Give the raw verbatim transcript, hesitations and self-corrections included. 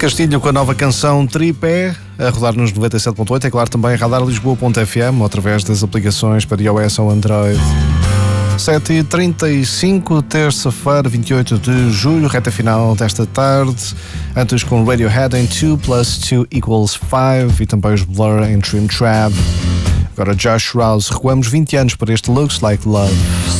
Castilho com a nova canção Tripé, a rodar nos noventa e sete ponto oito, é claro também radar lisboa ponto f m ou através das aplicações para iOS ou Android. sete e trinta e cinco, terça-feira, vinte e oito de julho, reta final desta tarde. Antes com Radiohead em dois plus dois equals cinco e também os Blur em Dream Trap. Agora Josh Rouse, recuamos vinte anos para este Looks Like Love.